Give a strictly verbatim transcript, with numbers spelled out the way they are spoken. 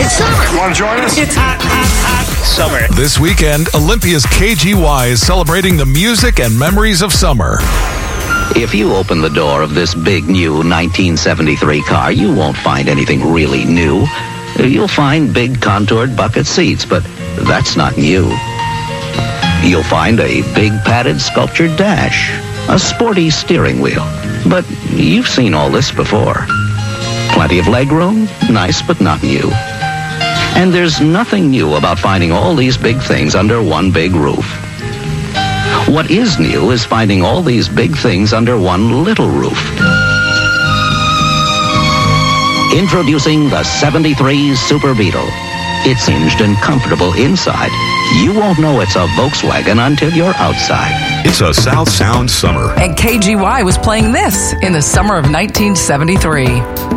It's summer. You want to join us? It's hot, hot, hot summer. This weekend, Olympia's K G Y is celebrating the music and memories of summer. If you open the door of this big new nineteen seventy-three car, you won't find anything really new. You'll find big contoured bucket seats, but that's not new. You'll find a big padded sculptured dash, a sporty steering wheel. But you've seen all this before. Plenty of legroom, nice but not new. And there's nothing new about finding all these big things under one big roof. What is new is finding all these big things under one little roof. Introducing the seventy-three Super Beetle. It's hinged and comfortable inside. You won't know it's a Volkswagen until you're outside. It's a South Sound summer. And K G Y was playing this in the summer of nineteen seventy-three.